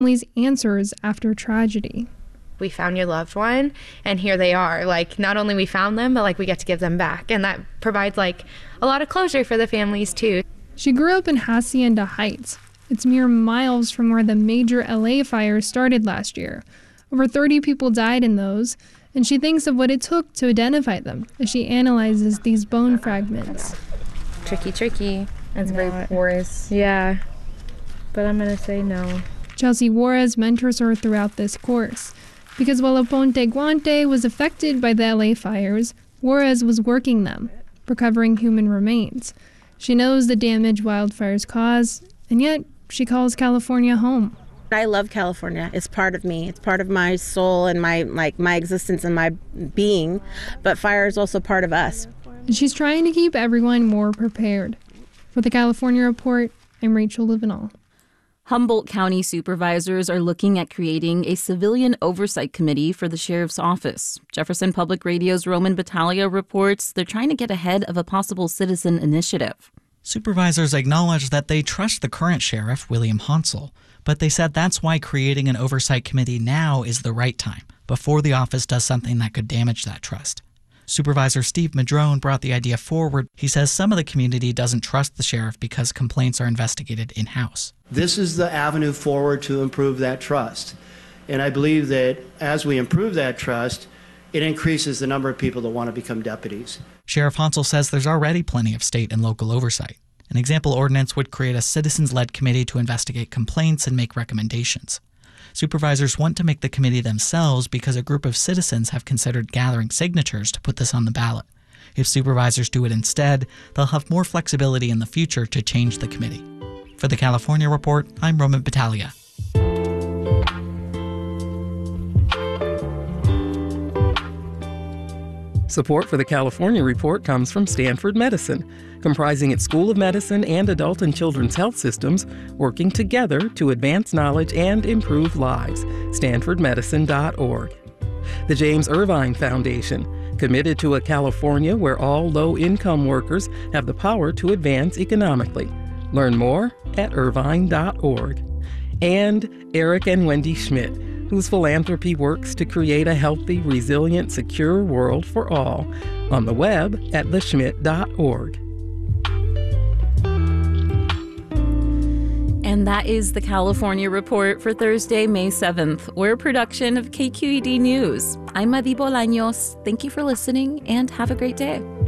families answers after tragedy. We found your loved one, and here they are. Like, not only we found them, but like we get to give them back. And that provides like a lot of closure for the families too. She grew up in Hacienda Heights. It's mere miles from where the major LA fires started last year. Over 30 people died in those, and she thinks of what it took to identify them as she analyzes these bone fragments. Tricky. It's very porous. Yeah, but I'm gonna say no. Chelsea Juarez mentors her throughout this course. Because while Aponte Guante was affected by the LA fires, Juarez was working them, recovering human remains. She knows the damage wildfires cause, and yet she calls California home. I love California. It's part of me. It's part of my soul and my existence and my being. But fire is also part of us. And she's trying to keep everyone more prepared. For the California Report, I'm Rachel Livenall. Humboldt County supervisors are looking at creating a civilian oversight committee for the sheriff's office. Jefferson Public Radio's Roman Battaglia reports they're trying to get ahead of a possible citizen initiative. Supervisors acknowledge that they trust the current sheriff, William Hansel, but they said that's why creating an oversight committee now is the right time, before the office does something that could damage that trust. Supervisor Steve Madrone brought the idea forward. He says some of the community doesn't trust the sheriff because complaints are investigated in-house. This is the avenue forward to improve that trust. And I believe that as we improve that trust, it increases the number of people that want to become deputies. Sheriff Hansel says there's already plenty of state and local oversight. An example ordinance would create a citizens-led committee to investigate complaints and make recommendations. Supervisors want to make the committee themselves because a group of citizens have considered gathering signatures to put this on the ballot. If supervisors do it instead, they'll have more flexibility in the future to change the committee. For the California Report, I'm Roman Battaglia. Support for the California Report comes from Stanford Medicine, comprising its School of Medicine and Adult and Children's Health Systems, working together to advance knowledge and improve lives. StanfordMedicine.org. The James Irvine Foundation, committed to a California where all low-income workers have the power to advance economically. Learn more at irvine.org. And Eric and Wendy Schmidt, whose philanthropy works to create a healthy, resilient, secure world for all, on the web at theschmidt.org. And that is the California Report for Thursday, May 7th. We're a production of KQED News. I'm Madi Bolaños. Thank you for listening and have a great day.